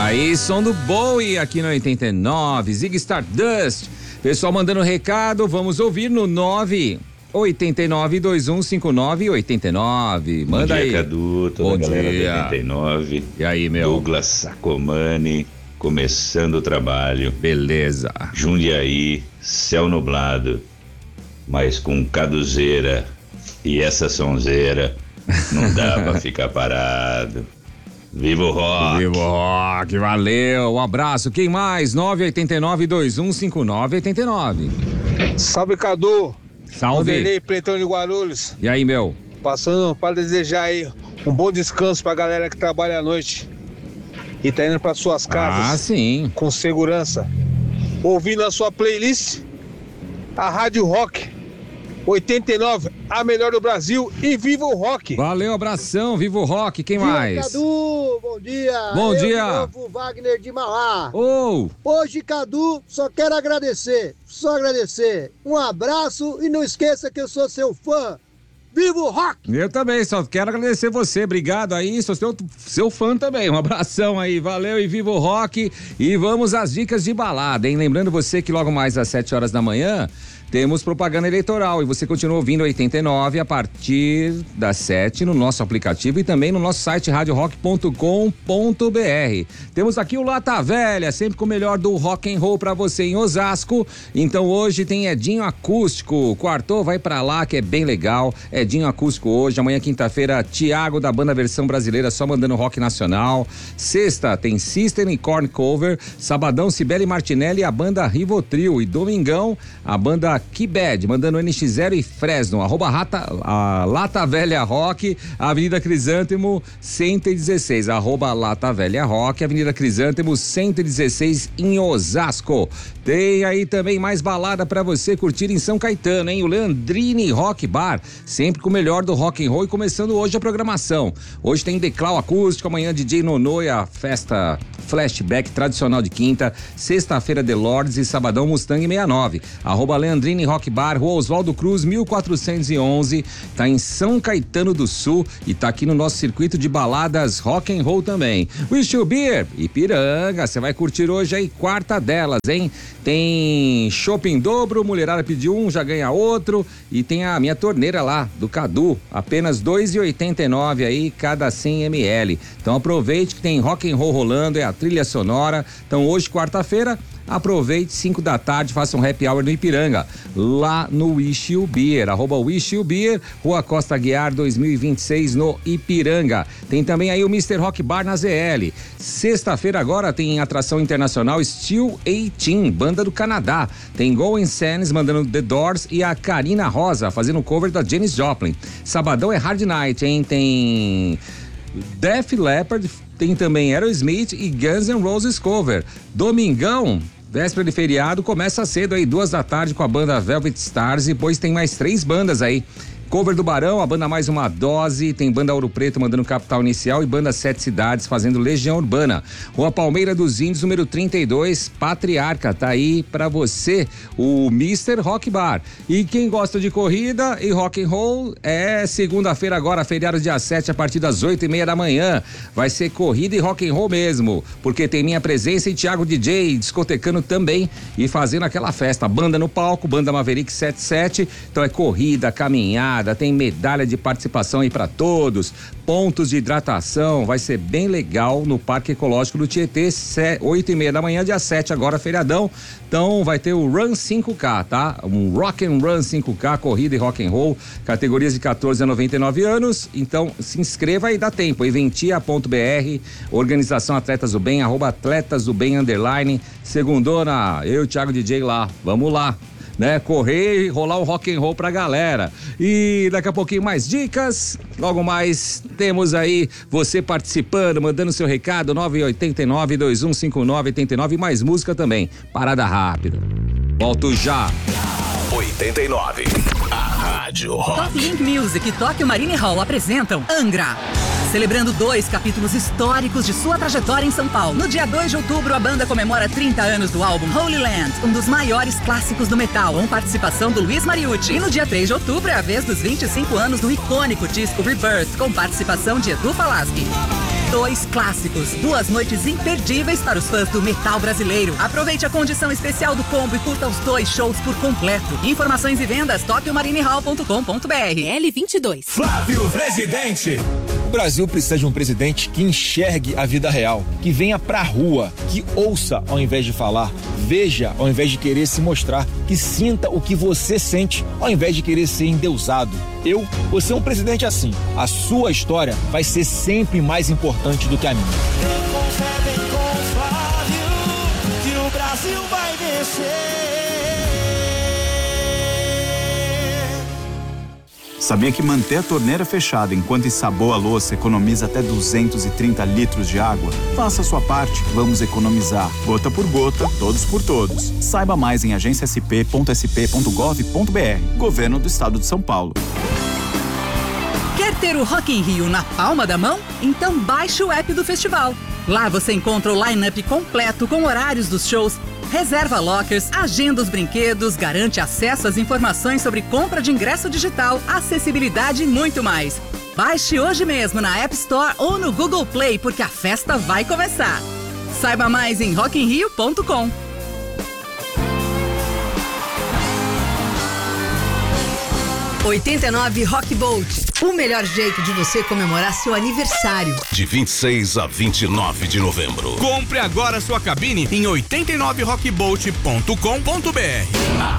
Aí, som do Bowie aqui no 89, Zig Stardust. Pessoal mandando recado, vamos ouvir no 989-2159-89. Manda aí. Bom dia, Cadu, toda a galera do 89. E aí, meu? Douglas Sacomani, começando o trabalho. Beleza. Jundiaí, céu nublado, mas com caduzeira e essa sonzeira, não dá pra ficar parado. Viva o rock! Viva o rock, valeu, um abraço. Quem mais? 989-2159-89. Salve, Cadu. Salve. Vanderlei, Pleitão de Guarulhos. E aí, meu? Passando para desejar aí um bom descanso pra galera que trabalha à noite e tá indo para suas casas. Ah, sim. Com segurança. Ouvindo a sua playlist, a Rádio Rock 89, a melhor do Brasil, e viva o rock! Valeu, abração, viva o rock, quem mais? Cadu, bom dia! Bom dia! De novo, Wagner de Mauá. Oh. Hoje, Cadu, só quero agradecer, Um abraço e não esqueça que eu sou seu fã. Viva o rock! Eu também, só quero agradecer você, obrigado aí, sou seu fã também, um abração aí, valeu e viva o rock. E vamos às dicas de balada, hein? Lembrando você que logo mais às 7 horas da manhã temos propaganda eleitoral e você continua ouvindo 89 a partir das 7 no nosso aplicativo e também no nosso site radiorock.com.br. Temos aqui o Lata Velha, sempre com o melhor do rock and roll pra você em Osasco. Então hoje tem Edinho Acústico, quartou, vai pra lá que é bem legal. Edinho Acústico hoje, amanhã quinta-feira Thiago da banda Versão Brasileira só mandando rock nacional. Sexta tem System e Korn Cover, sabadão Cibele Martinelli e a banda Rivotril e domingão a banda Kibed, mandando NX0 e Fresno, Lata Velha Rock, Avenida Crisântemo 116, Lata Velha Rock, Avenida Crisântemo 116 em Osasco. Tem aí também mais balada pra você curtir em São Caetano, hein? O Leandrini Rock Bar, sempre com o melhor do rock and roll e começando hoje a programação. Hoje tem Declau Acústico, amanhã DJ Nonô e a festa Flashback tradicional de quinta, sexta-feira The Lords e sabadão Mustang 69. Leandrini Rock Bar, Rua Oswaldo Cruz, 1411, tá em São Caetano do Sul e tá aqui no nosso circuito de baladas rock and roll também. Wish You Beer, Ipiranga, você vai curtir hoje aí, quarta delas, hein? Tem chopp em dobro, mulherada pediu um, já ganha outro, e tem a minha torneira lá, do Cadu, apenas R$2,89 aí, cada 100 ml. Então aproveite que tem rock and roll rolando, é a trilha sonora. Então hoje, quarta-feira, aproveite, 5 da tarde, faça um happy hour no Ipiranga, lá no Wish You Beer, @Wish You Beer, Rua Costa Guiar 2026 no Ipiranga. Tem também aí o Mr. Rock Bar na ZL. Sexta-feira agora tem atração internacional Steel 18, banda do Canadá. Tem Going Sands mandando The Doors e a Karina Rosa fazendo cover da Janis Joplin. Sabadão é Hard Night, hein? Tem Def Leppard, tem também Aerosmith e Guns N' Roses cover. Domingão, véspera de feriado, começa cedo aí, 2 da tarde com a banda Velvet Stars e depois tem mais 3 bandas aí. Cover do Barão, a banda Mais Uma Dose, tem banda Ouro Preto mandando Capital Inicial e banda 7 Cidades fazendo Legião Urbana. Rua Palmeira dos Índios, número 32, Patriarca, tá aí pra você o Mr. Rock Bar. E quem gosta de corrida e rock and roll, é segunda-feira agora, feriado dia 7, a partir das 8:30 da manhã. Vai ser corrida e rock and roll mesmo, porque tem minha presença e Thiago DJ, discotecando também e fazendo aquela festa. Banda no palco, banda Maverick 77, então é corrida, caminhada, tem medalha de participação aí pra todos, pontos de hidratação, vai ser bem legal no Parque Ecológico do Tietê, 8:30 da manhã, dia 7, agora feriadão. Então vai ter o Run 5K, tá? Um Rock and Run 5K, corrida e rock and roll, categorias de 14 a 99 anos. Então se inscreva e dá tempo. Eventia.br, organização Atletas do Bem, @Atletas do Bem _. Segundona, eu, Thiago DJ lá, vamos lá, né? Correr e rolar o rock and roll pra galera. E daqui a pouquinho mais dicas, logo mais temos aí você participando, mandando seu recado, 989-2159-89, mais música também, parada rápida. Volto já. 89, a Rádio Rock. Top Link Music e Tóquio Marine Hall apresentam Angra. Celebrando 2 capítulos históricos de sua trajetória em São Paulo. No dia 2 de outubro, a banda comemora 30 anos do álbum Holy Land, um dos maiores clássicos do metal, com participação do Luiz Mariucci. E no dia 3 de outubro é a vez dos 25 anos do icônico disco Rebirth, com participação de Edu Falaschi. 2 clássicos. 2 noites imperdíveis para os fãs do metal brasileiro. Aproveite a condição especial do combo e curta os 2 shows por completo. Informações e vendas toquiomarinehall.com.br. L22. Flávio Presidente. O Brasil precisa de um presidente que enxergue a vida real, que venha pra rua, que ouça ao invés de falar, veja ao invés de querer se mostrar, que sinta o que você sente ao invés de querer ser endeusado. Eu vou ser um presidente assim. A sua história vai ser sempre mais importante do que a minha. Vem com o Flávio, que o Brasil vai vencer. Sabia que manter a torneira fechada enquanto ensaboa a louça economiza até 230 litros de água? Faça a sua parte, vamos economizar. Gota por gota, todos por todos. Saiba mais em agenciasp.sp.gov.br. Governo do Estado de São Paulo. Quer ter o Rock in Rio na palma da mão? Então baixe o app do festival. Lá você encontra o line-up completo com horários dos shows, reserva lockers, agenda os brinquedos, garante acesso às informações sobre compra de ingresso digital, acessibilidade e muito mais. Baixe hoje mesmo na App Store ou no Google Play, porque a festa vai começar. Saiba mais em rockinrio.com. 89 Rock Bolt, o melhor jeito de você comemorar seu aniversário. De 26 a 29 de novembro. Compre agora sua cabine em 89rockbolt.com.br.